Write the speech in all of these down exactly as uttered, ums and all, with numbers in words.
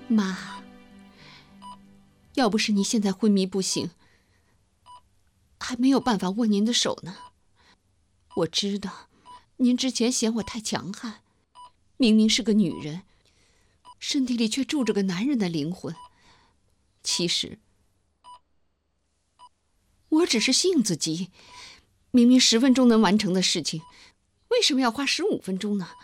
妈，要不是你现在昏迷不醒，还没有办法握您的手呢。我知道，您之前嫌我太强悍，明明是个女人，身体里却住着个男人的灵魂。其实，我只是性子急，明明十分钟能完成的事情，为什么要花十五分钟呢？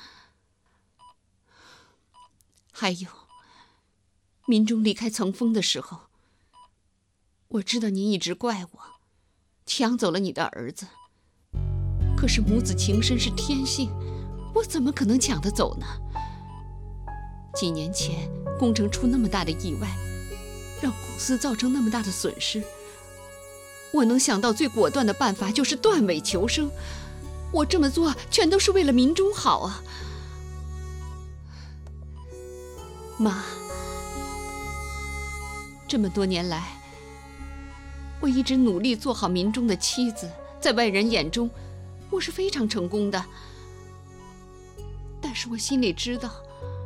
还有，民忠离开层峰的时候，我知道您一直怪我，抢走了你的儿子。可是母子情深是天性，我怎么可能抢得走呢？几年前工程出那么大的意外，让公司造成那么大的损失，我能想到最果断的办法就是断尾求生。我这么做全都是为了民忠好啊。妈，这么多年来，我一直努力做好民忠的妻子，在外人眼中，我是非常成功的。但是我心里知道，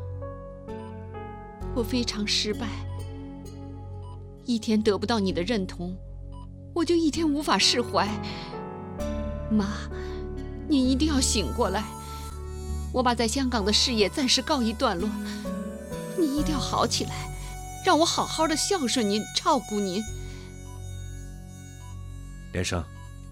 我非常失败。一天得不到你的认同，我就一天无法释怀。妈，你一定要醒过来。我把在香港的事业暂时告一段落，你一定要好起来，让我好好的孝顺您，照顾您。 连生，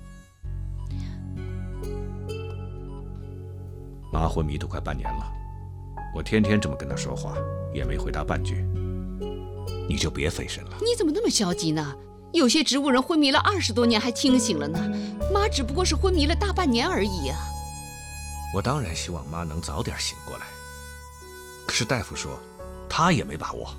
妈昏迷都快半年了，我天天这么跟她说话，也没回答半句，你就别费神了。 你怎么那么消极呢？有些植物人昏迷了二十多年还清醒了呢，妈只不过是昏迷了大半年而已啊。 我当然希望妈能早点醒过来，可是大夫说，他也没把握。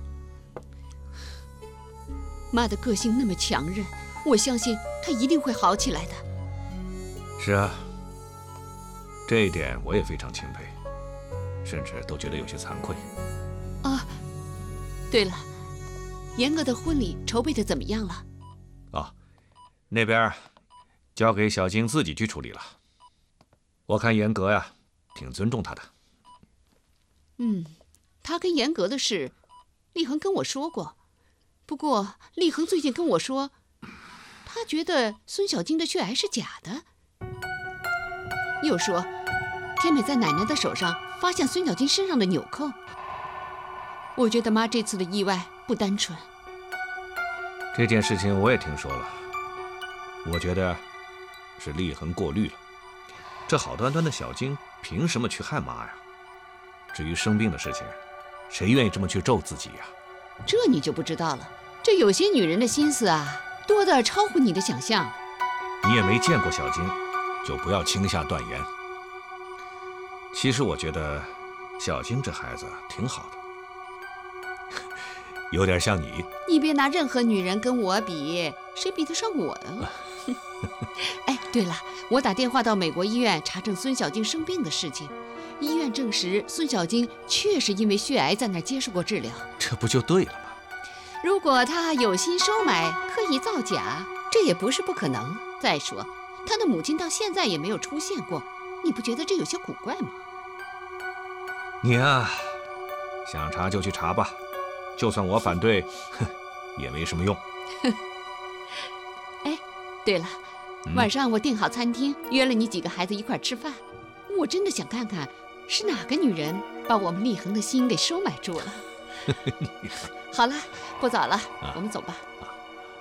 妈的个性那么强韧，我相信她一定会好起来的。 是啊，这一点我也非常钦佩，甚至都觉得有些惭愧。 啊，对了，严格的婚礼筹备的怎么样了？ 哦，那边交给小晶自己去处理了。我看严格呀，挺尊重他的。 嗯，他跟严格的事，立恒跟我说过。不过立恒最近跟我说，他觉得孙小晶的血癌是假的。又说，天美在奶奶的手上发现孙小晶身上的纽扣。我觉得妈这次的意外不单纯。 这件事情我也听说了，我觉得是立恒过虑了。这好端端的小晶凭什么去害妈呀？至于生病的事情，谁愿意这么去咒自己呀？ 这你就不知道了。这有些女人的心思啊，多得超乎你的想象。 你也没见过小晶，就不要轻下断言。其实我觉得小晶这孩子挺好的，有点像你。 你别拿任何女人跟我比，谁比得上我呀？哎，对了，我打电话到美国医院查证孙小晶生病的事情，医院证实孙小晶确实因为血癌在那儿接受过治疗。 这不就对了吗？ 如果他有心收买，刻意造假，这也不是不可能。再说，他的母亲到现在也没有出现过，你不觉得这有些古怪吗？ 你啊，想查就去查吧，就算我反对，哼，也没什么用。 哎，对了，晚上我订好餐厅，约了你几个孩子一块吃饭。我真的想看看，是哪个女人把我们立恒的心给收买住了。好了，不早了，我们走吧。